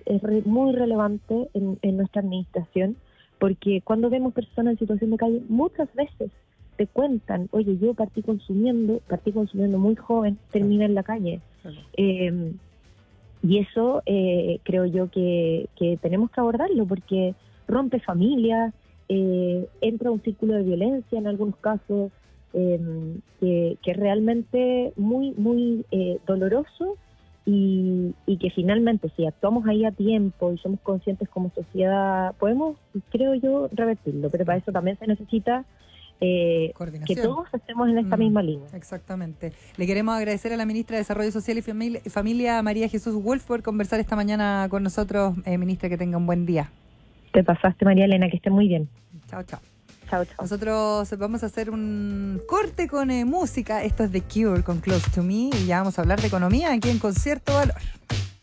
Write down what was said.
muy relevante en nuestra administración, porque cuando vemos personas en situación de calle, muchas veces te cuentan, oye, yo partí consumiendo muy joven, terminé en la calle. Y eso creo yo que tenemos que abordarlo, porque rompe familias, entra un círculo de violencia en algunos casos, que es realmente muy doloroso, y que finalmente, si actuamos ahí a tiempo y somos conscientes como sociedad, podemos, creo yo, revertirlo, pero para eso también se necesita que todos estemos en esta misma línea. Exactamente. Le queremos agradecer a la ministra de Desarrollo Social y Familia, María Jesús Wolf, por conversar esta mañana con nosotros. Ministra, que tenga un buen día. Te pasaste, María Elena, que esté muy bien. Chao, chao. Chao, chao. Nosotros vamos a hacer un corte con música. Esto es The Cure con Close to Me, y ya vamos a hablar de economía aquí en Concierto Valor.